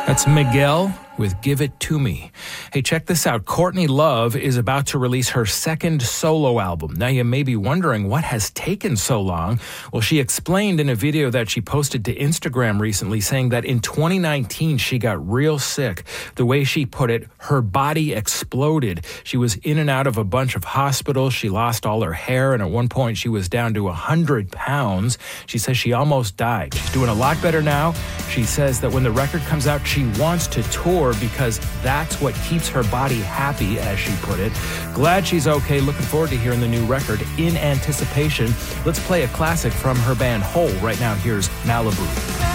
That's Miguel with Give It To Me. Hey, check this out. Courtney Love is about to release her second solo album. Now, you may be wondering what has taken so long. Well, she explained in a video that she posted to Instagram recently, saying that in 2019, she got real sick. The way she put it, her body exploded. She was in and out of a bunch of hospitals. She lost all her hair, and at one point, she was down to 100 pounds. She says she almost died. She's doing a lot better now. She says that when the record comes out, she wants to tour because that's what keeps her body happy, as she put it. Glad she's okay. Looking forward to hearing the new record in anticipation. Let's play a classic from her band Hole. Right now, here's Malibu.